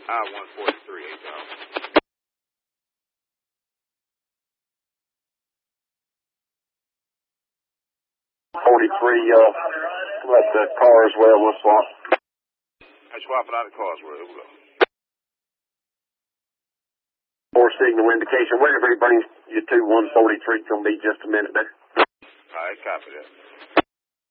I-143, 8,000. 43, let the car as well, we'll swap. I'm swapping out the cars, where here we go. 4 signal indication. Wherever he brings you to 143, it's going to be just a minute there. All right, copy that.